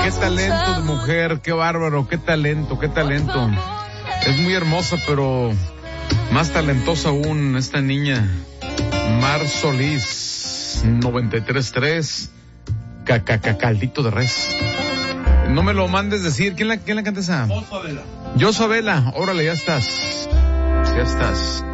Qué talento de mujer, qué bárbaro, qué talento, qué talento. Es muy hermosa, pero más talentosa aún esta niña, Mar Solís, 93.3, Caldito de res. No me lo mandes decir, ¿quién la canta esa? Josué Vela. Josué Vela, órale, ya estás.